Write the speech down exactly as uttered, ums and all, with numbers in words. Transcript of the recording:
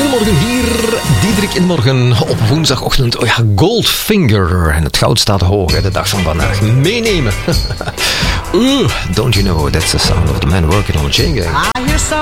Goedemorgen, hier Diederik in de morgen op woensdagochtend. Oh ja, Goldfinger. En het goud staat hoog, hè, de dag van vandaag. Meenemen. Ooh, don't you know, that's the sound of the man working on a chain gang.